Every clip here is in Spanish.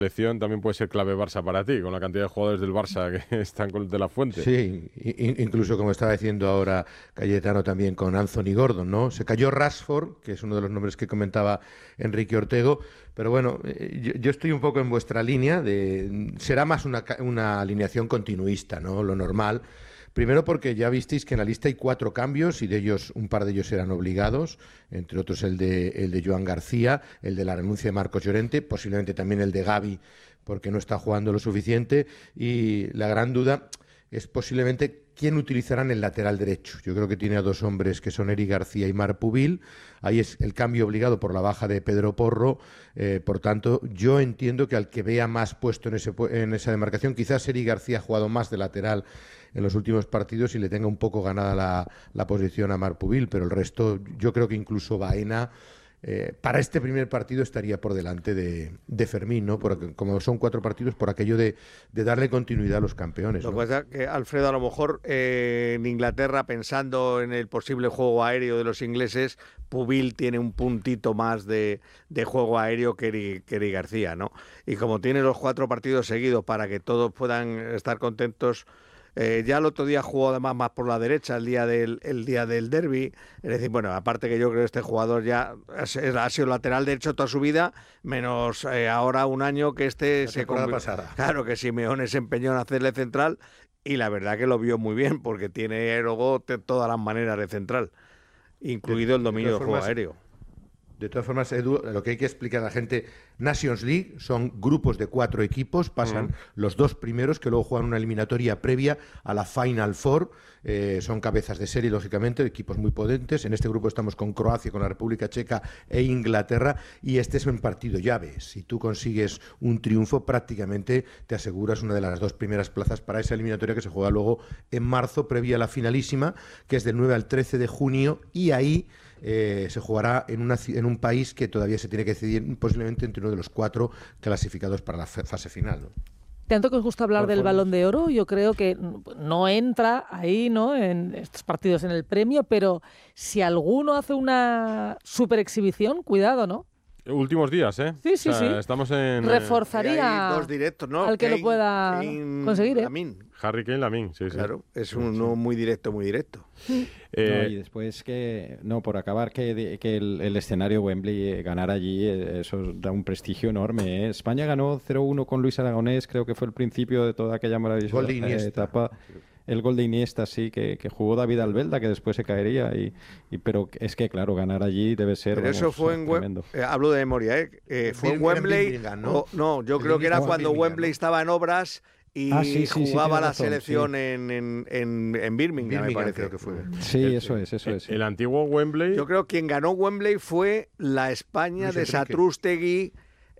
selección también puede ser clave Barça para ti, con la cantidad de jugadores del Barça que están con De La Fuente. Sí, incluso como estaba diciendo ahora Cayetano también con Anthony Gordon, ¿no? Se cayó Rashford, que es uno de los nombres que comentaba Enrique Ortego, pero bueno, yo estoy un poco en vuestra línea será más una alineación continuista, ¿no? Lo normal. Primero porque ya visteis que en la lista hay 4 cambios y de ellos un par de ellos eran obligados, entre otros el de Joan García, el de la renuncia de Marcos Llorente, posiblemente también el de Gavi porque no está jugando lo suficiente, y la gran duda es posiblemente quién utilizará en el lateral derecho. Yo creo que tiene a 2 hombres que son Eric García y Marc Pubil. Ahí es el cambio obligado por la baja de Pedro Porro. Por tanto, yo entiendo que al que vea más puesto en esa demarcación, quizás Eric García ha jugado más de lateral en los últimos partidos y le tenga un poco ganada la posición a Marc Pubil, pero el resto yo creo que incluso Baena para este primer partido estaría por delante de Fermín, ¿no? Como son 4 partidos, por aquello de darle continuidad a los campeones, ¿no? Lo que pasa es que, Alfredo, a lo mejor en Inglaterra, pensando en el posible juego aéreo de los ingleses, Pubil tiene un puntito más de juego aéreo que Eric García, ¿no? Y como tiene los 4 partidos seguidos para que todos puedan estar contentos. Ya el otro día jugó además más por la derecha, el día del derbi. Es decir, bueno, aparte que yo creo que este jugador ya ha sido lateral derecho toda su vida, menos ahora un año que pasada. Claro, que Simeone se empeñó en hacerle central, y la verdad que lo vio muy bien, porque tiene luego todas las maneras de central, incluido el dominio del juego aéreo. De todas formas, Edu, lo que hay que explicar a la gente, Nations League son grupos de 4 equipos, pasan los 2 primeros que luego juegan una eliminatoria previa a la Final Four, son cabezas de serie, lógicamente, equipos muy potentes. En este grupo estamos con Croacia, con la República Checa e Inglaterra, y este es un partido llave. Si tú consigues un triunfo, prácticamente te aseguras una de las 2 primeras plazas para esa eliminatoria que se juega luego en marzo, previa a la finalísima, que es del 9 al 13 de junio, y ahí se jugará en un país que todavía se tiene que decidir posiblemente entre uno de los 4 clasificados para la fase final, ¿no? Tanto que os gusta hablar del Balón de Oro, yo creo que no entra ahí, ¿no?, en estos partidos en el premio, pero si alguno hace una super exhibición, cuidado, ¿no? Últimos días, ¿eh? Sí, sí, sí. Estamos en... Reforzaría hay 2 directos, ¿no? al que lo pueda conseguir, ¿eh? Harry Kane, Lamine, sí. Claro, es uno muy directo, muy directo. Y después por acabar, que el escenario Wembley, ganar allí, eso da un prestigio enorme, ¿eh? España ganó 0-1 con Luis Aragonés, creo que fue el principio de toda aquella maravillosa etapa. El gol de Iniesta, sí, que jugó David Albelda, que después se caería, pero es que, claro, ganar allí debe ser... Pero eso fue en Wembley, hablo de memoria, fue en Wembley, no, yo creo que era cuando Wembley estaba en obras y jugaba la selección en Birmingham, me parece. Creo que fue. Sí, eso es. El antiguo Wembley... Yo creo que quien ganó Wembley fue la España de Satrústegui,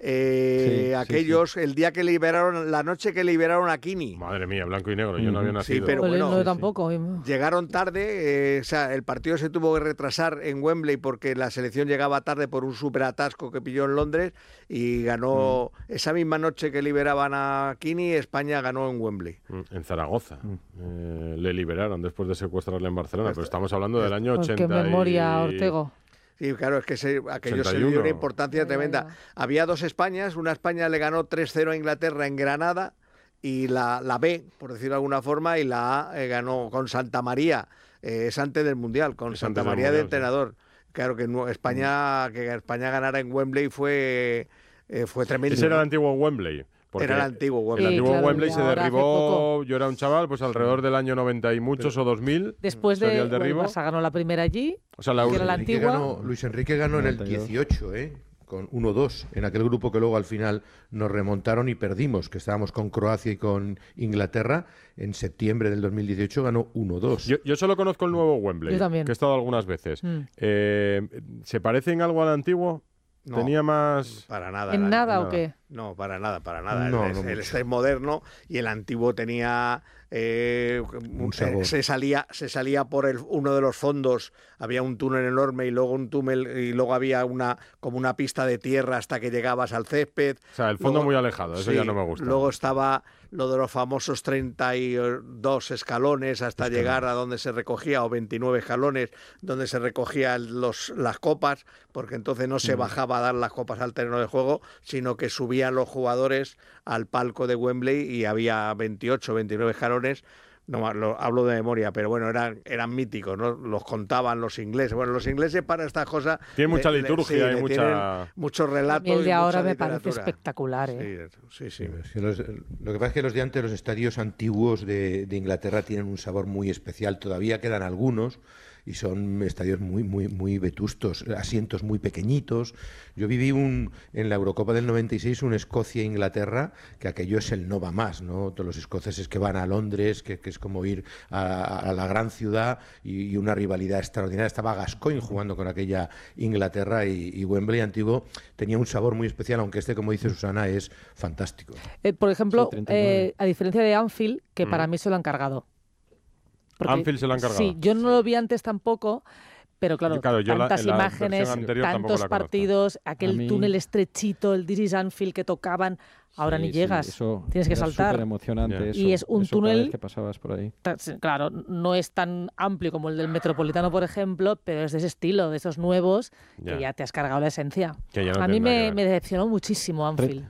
el día que liberaron, la noche que liberaron a Kini. Madre mía, blanco y negro, yo no había nacido. Sí, pero bueno, no, tampoco. Llegaron tarde, el partido se tuvo que retrasar en Wembley porque la selección llegaba tarde por un superatasco que pilló en Londres, y ganó esa misma noche que liberaban a Kini, España ganó en Wembley. En Zaragoza. Le liberaron después de secuestrarle en Barcelona, pero estamos hablando del año 80. Qué memoria, Ortego. Sí, claro, es que aquello se le dio una importancia tremenda. Había 2 Españas, una España le ganó 3-0 a Inglaterra en Granada, y la B, por decirlo de alguna forma, y la A ganó con Santa María, es antes del Mundial, con Santa María de entrenador. Sí. Claro que España ganara en Wembley fue tremendo. Ese era el antiguo Wembley. Era el antiguo Wembley. El antiguo Wembley se derribó, yo era un chaval, pues alrededor del año 90 y muchos o 2000. Después de el Barça ganó la primera allí, o sea, que era la antigua. Luis Enrique ganó en el 18, con 1-2, en aquel grupo que luego al final nos remontaron y perdimos, que estábamos con Croacia y con Inglaterra. En septiembre del 2018 ganó 1-2. Yo solo conozco el nuevo Wembley, que he estado algunas veces. ¿Se parece en algo al antiguo? No, tenía más... Para nada. ¿En nada o qué? No, para nada. No, el es moderno, y el antiguo tenía... un sabor. Se salía por uno de los fondos, había un túnel enorme y luego un túnel, y luego había como una pista de tierra hasta que llegabas al césped. O sea, el fondo luego, muy alejado, eso ya no me gusta. Luego estaba lo de los famosos 32 escalones hasta llegar a donde se recogía, o 29 escalones, donde se recogían las copas, porque entonces no se bajaba a dar las copas al terreno de juego, sino que subía subían los jugadores al palco de Wembley y había 28, 29 escalones. No, hablo de memoria, pero bueno, eran míticos, ¿no? Los contaban los ingleses. Bueno, los ingleses para estas cosas... Tienen mucha liturgia y muchos relatos. El de ahora me parece espectacular, ¿eh? Sí. Lo que pasa es que los de antes, los estadios antiguos de Inglaterra tienen un sabor muy especial. Todavía quedan algunos y son estadios muy vetustos, asientos muy pequeñitos. Yo viví en la Eurocopa del 96 un Escocia-Inglaterra, que aquello es el no va más, ¿no? Todos los escoceses que van a Londres, que es como ir a la gran ciudad, y una rivalidad extraordinaria. Estaba Gascoigne jugando con aquella Inglaterra, y Wembley antiguo tenía un sabor muy especial, aunque como dice Susana, es fantástico. Por ejemplo, a diferencia de Anfield, que para mí se lo han cargado. Porque, Anfield se lo han cargado. Sí, yo no lo vi antes tampoco, pero claro tantas imágenes, tantos partidos, aquel túnel estrechito, el This is Anfield que tocaban, ahora ni llegas, tienes que saltar. Es emocionante eso, y es un túnel que pasabas por ahí. Claro, no es tan amplio como el del Metropolitano, por ejemplo, pero es de ese estilo, de esos nuevos, que ya te has cargado la esencia. No, a mí me decepcionó muchísimo Anfield.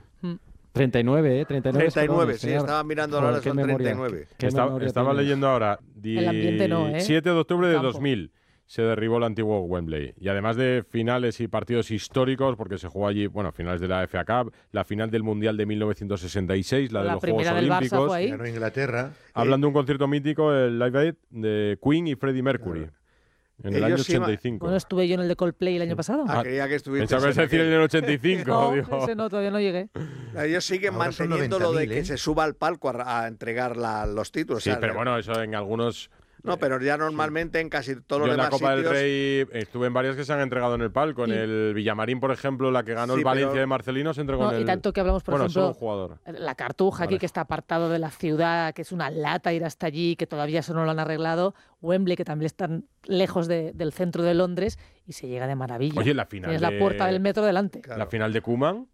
39, 39, sí, estaba mirando ahora, son 39. Estaba leyendo ahora, el ambiente no, 7 de octubre de 2000 se derribó el antiguo Wembley. Y además de finales y partidos históricos, porque se jugó allí, finales de la FA Cup, la final del Mundial de 1966, la de los Juegos Olímpicos. Fue ahí. Ganó Inglaterra. Hablando de un concierto mítico, el Live Aid de Queen y Freddie Mercury. En el año 85. Bueno, estuve yo en el de Coldplay el año pasado. Quería que estuviste. Pensaba que ibas a decir en el 85. No, digo. ese no, todavía no llegué. Ellos siguen manteniendo lo de que se suba al palco a entregar los títulos. Sí, pero bueno, eso en algunos... No, pero ya normalmente en casi todos los demás sitios... Yo en la Copa sitios... del Rey estuve en varias que se han entregado en el palco. En el Villamarín, por ejemplo, la que ganó el Valencia de Marcelino se entregó en el... Y tanto que hablamos, por ejemplo, solo un jugador. La Cartuja aquí, que está apartado de la ciudad, que es una lata ir hasta allí, que todavía eso no lo han arreglado. Wembley, que también están lejos del centro de Londres, y se llega de maravilla. Oye, la final Tienes la puerta del metro delante. Claro. La final de Koeman...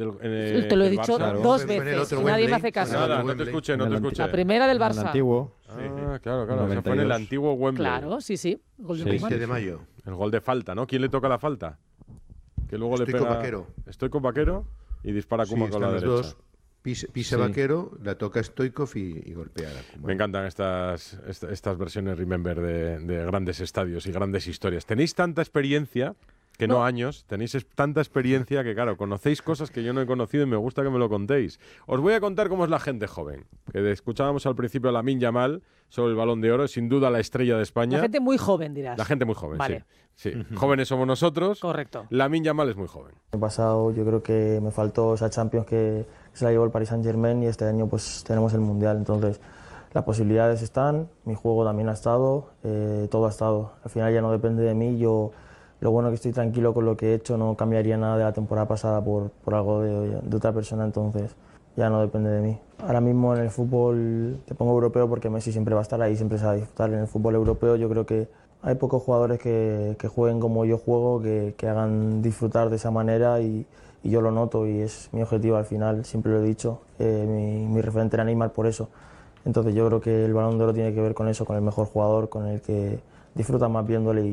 te lo he dicho dos veces y nadie me hace caso. Nada, no te escuché. La primera del Barça. El antiguo. Claro. Se fue en el antiguo Wembley. Claro, sí. Gol de 20 de mayo. El gol de falta, ¿no? ¿Quién le toca la falta? Que luego Estoy le pega... con Vaquero. Estoy con Vaquero y dispara Koeman con la derecha. Dos. Pisa Vaquero, la toca Stoichkov y golpea a Koeman. Me encantan estas versiones Remember de grandes estadios y grandes historias. Tenéis tanta experiencia... Que no años, tenéis tanta experiencia que, claro, conocéis cosas que yo no he conocido y me gusta que me lo contéis. Os voy a contar cómo es la gente joven. Que escuchábamos al principio a Lamine Yamal sobre el Balón de Oro, sin duda la estrella de España. La gente muy joven, dirás. La gente muy joven, vale. Sí. Jóvenes somos nosotros. Correcto. Lamine Yamal es muy joven. El año pasado yo creo que me faltó esa Champions que se la llevó el Paris Saint-Germain, y este año pues tenemos el Mundial. Entonces las posibilidades están, mi juego también ha estado, todo ha estado. Al final ya no depende de mí. Lo bueno es que estoy tranquilo con lo que he hecho, no cambiaría nada de la temporada pasada por algo de otra persona, entonces ya no depende de mí. Ahora mismo en el fútbol te pongo europeo porque Messi siempre va a estar ahí, siempre se va a disfrutar. En el fútbol europeo yo creo que hay pocos jugadores que jueguen como yo juego, que hagan disfrutar de esa manera, y yo lo noto y es mi objetivo al final, siempre lo he dicho. Mi referente era Neymar por eso. Entonces yo creo que el Balón de Oro tiene que ver con eso, con el mejor jugador, con el que disfrutas más viéndole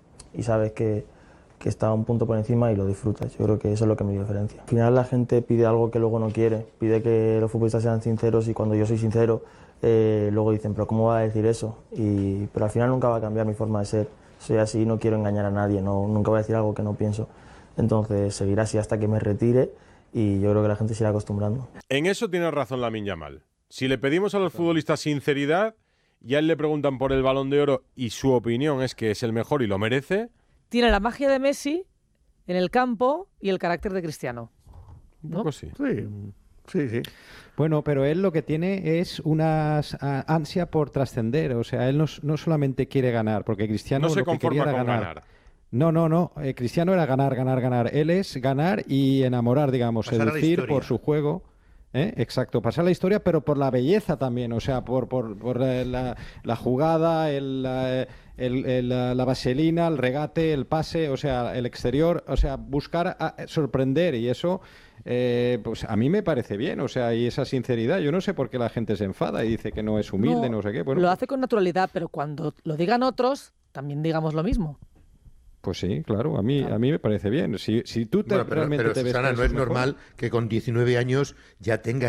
y sabes que está un punto por encima y lo disfrutas. Yo creo que eso es lo que me diferencia. Al final la gente pide algo que luego no quiere, pide que los futbolistas sean sinceros, y cuando yo soy sincero, luego dicen, pero ¿cómo va a decir eso? Pero al final nunca va a cambiar mi forma de ser. Soy así, no quiero engañar a nadie, nunca voy a decir algo que no pienso. Entonces seguiré así hasta que me retire, y yo creo que la gente se irá acostumbrando. En eso tiene razón Lamine Yamal. Si le pedimos a los futbolistas sinceridad, y a él le preguntan por el Balón de Oro y su opinión es que es el mejor y lo merece... Tiene la magia de Messi en el campo y el carácter de Cristiano, ¿no? Un poco sí. Sí. Bueno, pero él lo que tiene es una ansia por trascender. O sea, él no solamente quiere ganar, porque Cristiano no se lo que conforma quería era con ganar. No. Cristiano era ganar. Él es ganar y enamorar, digamos, seducir por su juego. Exacto, pasar la historia, pero por la belleza también, o sea, por la jugada, la vaselina, el regate, el pase, o sea, el exterior, o sea, buscar sorprender, y eso, pues a mí me parece bien, o sea, y esa sinceridad. Yo no sé por qué la gente se enfada y dice que no es humilde, no sé qué. Bueno, lo hace con naturalidad, pero cuando lo digan otros, también digamos lo mismo. Pues sí, claro, a mí me parece bien. Si tú Bueno, realmente pero te ves Susana, que no eres es mejor, normal que con 19 años ya tengas